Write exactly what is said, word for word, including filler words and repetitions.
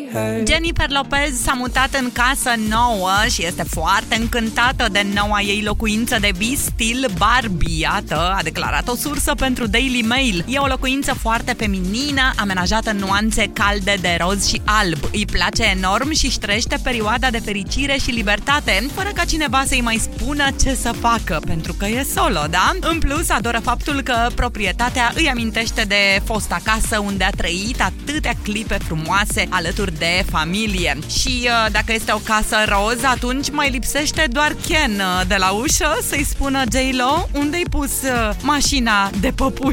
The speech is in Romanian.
Jennifer Lopez s-a mutat în casă nouă și este foarte încântată de noua ei locuință de vis stil Barbie. Iată, a declarat o sursă pentru Daily Mail. E o locuință foarte feminină, amenajată în nuanțe calde de roz și alb. Îi place enorm și își trăiește perioada de fericire și libertate, fără ca cineva să-i mai spună ce să facă, pentru că e solo, da? În plus, adoră faptul că proprietatea îi amintește de fosta casă unde a trăit atâtea clipe frumoase alături de familie. Și dacă este o casă roz, atunci mai lipsește doar Ken de la ușă să-i spună J-Lo unde-i pus mașina de păpuși.